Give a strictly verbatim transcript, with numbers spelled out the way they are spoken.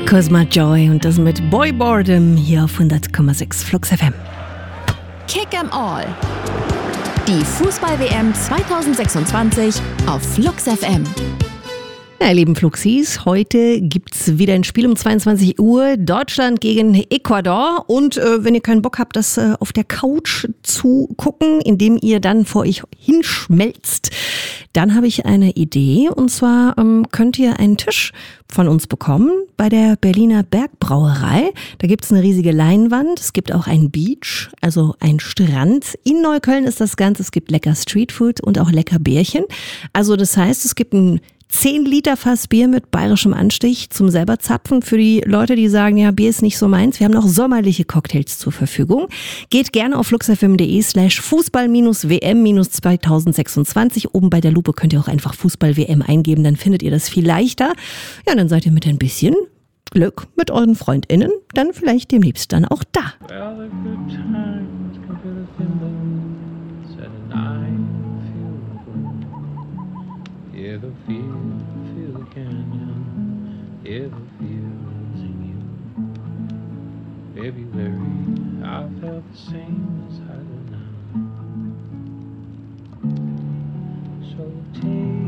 Cosma Joy und das mit Boy Boredom hier auf hundert Komma sechs Flux F M. Kick 'em All. Die Fußball-W M zwanzig sechsundzwanzig auf Flux F M. Ja, ihr lieben Fluxis, heute gibt's wieder ein Spiel um zweiundzwanzig Uhr, Deutschland gegen Ecuador. Und äh, wenn ihr keinen Bock habt, das äh, auf der Couch zu gucken, indem ihr dann vor euch hinschmelzt, dann habe ich eine Idee. Und zwar ähm, könnt ihr einen Tisch von uns bekommen bei der Berliner Bergbrauerei. Da gibt's eine riesige Leinwand, es gibt auch einen Beach, also einen Strand. In Neukölln ist das Ganze, es gibt lecker Streetfood und auch lecker Bärchen. Also das heißt, es gibt ein zehn Liter Fass Bier mit bayerischem Anstich zum selber zapfen für die Leute, die sagen, ja, Bier ist nicht so meins. Wir haben noch sommerliche Cocktails zur Verfügung. Geht gerne auf fluxfm.de slash Fußball-W M zwanzig sechsundzwanzig. Oben bei der Lupe könnt ihr auch einfach Fußball-W M eingeben, dann findet ihr das viel leichter. Ja, dann seid ihr mit ein bisschen Glück mit euren FreundInnen dann vielleicht demnächst dann auch da. Well, a good times come to the fingers and I feel good. Yeah, the feel, feel the canyon. Yeah, the feel's in you. February, I felt the same as I do now. So take